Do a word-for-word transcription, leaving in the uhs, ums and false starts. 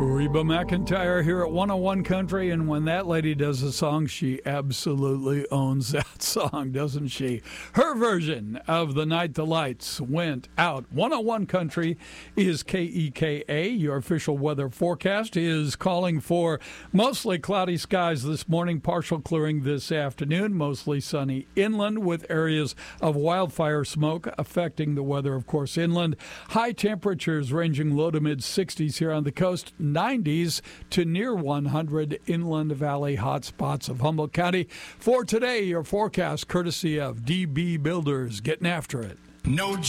Reba McEntire here at one oh one Country, and when that lady does a song, she absolutely owns that song, doesn't she? Her version of The Night the Lights went out. one oh one Country is K E K A. Your official weather forecast is calling for mostly cloudy skies this morning, partial clearing this afternoon, mostly sunny inland with areas of wildfire smoke affecting the weather, of course, inland. High temperatures ranging low to mid sixties here on the coast, nineties to near one hundred inland valley hot spots of Humboldt County. For today, your forecast courtesy of D B Builders. Getting after it. No